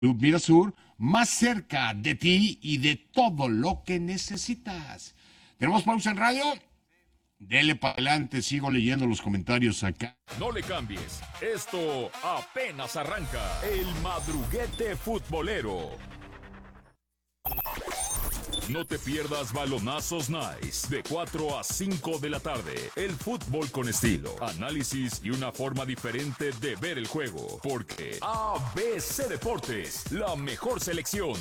Mira Sur, más cerca de ti y de todo lo que necesitas. ¿Tenemos pausa en radio? Dele para adelante, sigo leyendo los comentarios acá. No le cambies, esto apenas arranca. El madruguete futbolero. No te pierdas Balonazos Nice de 4 a 5 de la tarde. El fútbol con estilo, análisis y una forma diferente de ver el juego. Porque ABC Deportes, la mejor selección.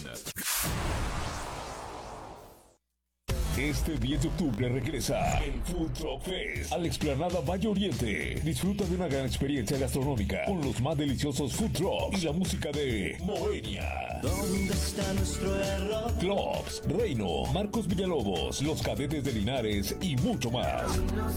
Este 10 de octubre regresa el Food Truck Fest a la explanada Valle Oriente. Disfruta de una gran experiencia gastronómica con los más deliciosos food trucks y la música de Moenia. ¿Dónde está nuestro error? Clubs, Reino, Marcos Villalobos, Los Cadetes de Linares y mucho más.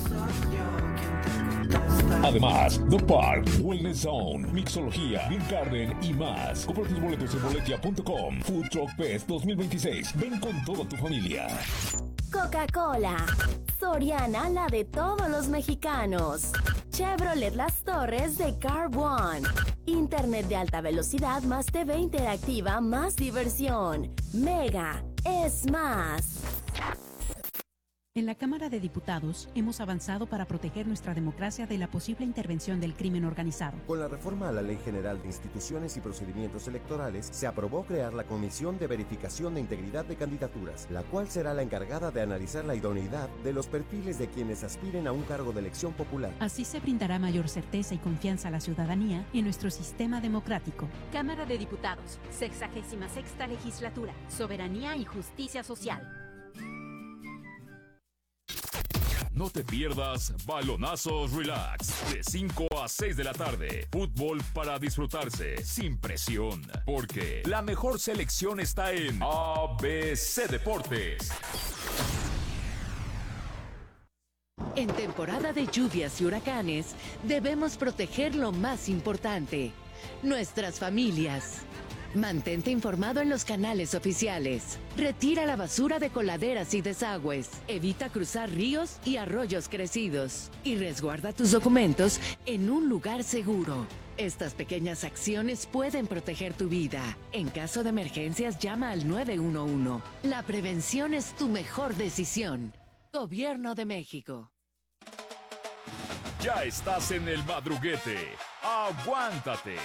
Además, The Park, Wellness Zone, Mixología, Bill Garden y más. Compra tus boletos en boletia.com. Food Truck Fest 2026. Ven con toda tu familia. Coca-Cola. Soriana, la de todos los mexicanos. Chevrolet Las Torres de Car One. Internet de alta velocidad más TV interactiva más diversión. Mega es más. En la Cámara de Diputados hemos avanzado para proteger nuestra democracia de la posible intervención del crimen organizado. Con la reforma a la Ley General de Instituciones y Procedimientos Electorales, se aprobó crear la Comisión de Verificación de Integridad de Candidaturas, la cual será la encargada de analizar la idoneidad de los perfiles de quienes aspiren a un cargo de elección popular. Así se brindará mayor certeza y confianza a la ciudadanía en nuestro sistema democrático. Cámara de Diputados, 66ª Legislatura, Soberanía y Justicia Social. No te pierdas Balonazos Relax de 5 a 6 de la tarde. Fútbol para disfrutarse sin presión. Porque la mejor selección está en ABC Deportes. En temporada de lluvias y huracanes, debemos proteger lo más importante, nuestras familias. Mantente informado en los canales oficiales. Retira la basura de coladeras y desagües. Evita cruzar ríos y arroyos crecidos. Y resguarda tus documentos en un lugar seguro. Estas pequeñas acciones pueden proteger tu vida. En caso de emergencias, llama al 911. La prevención es tu mejor decisión. Gobierno de México. Ya estás en el madruguete. ¡Aguántate!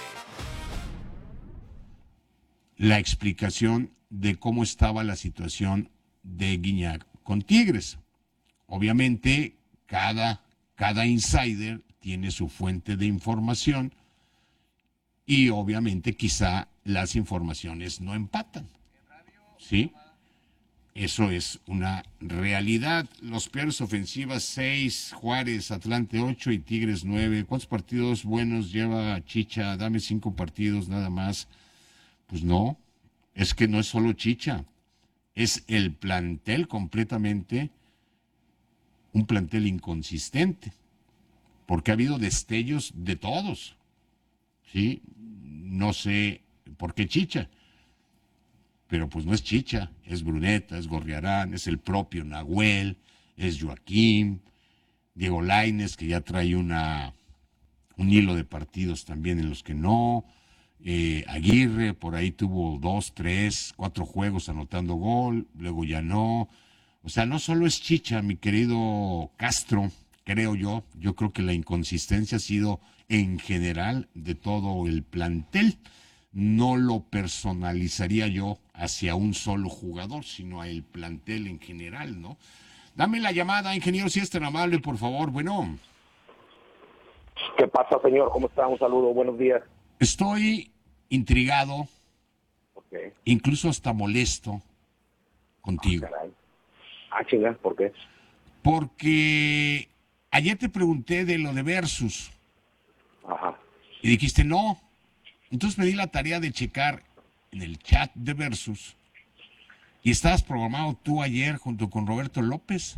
La explicación de cómo estaba la situación de Guiñac con Tigres. Obviamente, cada insider tiene su fuente de información y obviamente quizá las informaciones no empatan. ¿Sí? Eso es una realidad. Los peores ofensivas, 6, Juárez, Atlante 8 y Tigres 9. ¿Cuántos partidos buenos lleva Chicha? Dame 5 partidos nada más. Pues no, es que no es solo Chicha, es el plantel completamente, un plantel inconsistente, porque ha habido destellos de todos, ¿sí? No sé por qué Chicha, pero pues no es Chicha, es Bruneta, es Gorriarán, es el propio Nahuel, es Joaquín, Diego Lainez, que ya trae un hilo de partidos también en los que no. Aguirre, por ahí tuvo 2, 3, 4 juegos anotando gol, luego ya no. O sea, no solo es Chicha, mi querido Castro, creo yo creo que la inconsistencia ha sido en general de todo el plantel. No lo personalizaría yo hacia un solo jugador, sino al plantel en general, ¿no? Dame la llamada, ingeniero, si es tan amable, por favor. Bueno. ¿Qué pasa, señor? ¿Cómo está? Un saludo, buenos días. Estoy intrigado, Okay. Incluso hasta molesto contigo. Chingas, ¿por qué? Porque ayer te pregunté de lo de Versus. Ajá. Y dijiste no. Entonces me di la tarea de checar en el chat de Versus. Y estabas programado tú ayer junto con Roberto López.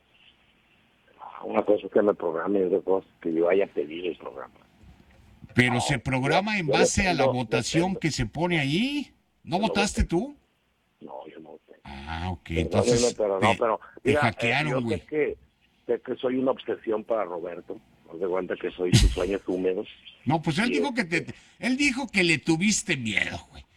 Una cosa es que me programe y otra cosa es que yo haya pedido el programa. Pero se programa en base a la votación que se pone ahí. ¿No votaste tú? No, yo no voté. Ah, ok. Entonces te hackearon, güey. Sé que soy una obsesión para Roberto. No se cuenta que soy sus sueños húmedos. No, pues él dijo que le tuviste miedo, güey.